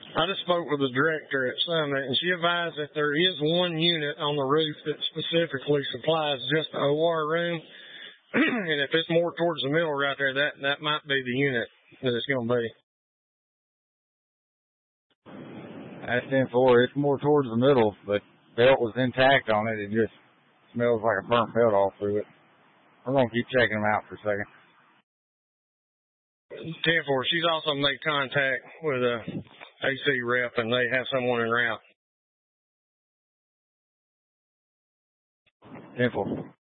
I just spoke with the director at Summit, and she advised that there is one unit on the roof that specifically supplies just the OR room. And if it's more towards the middle right there, that might be the unit that it's going to be. That's 10-4. It's more towards the middle, but belt was intact on it. It just smells like a burnt belt all through it. We're going to keep checking them out for a second. 10-4. She's also made contact with a AC rep, and they have someone en route. 10-4.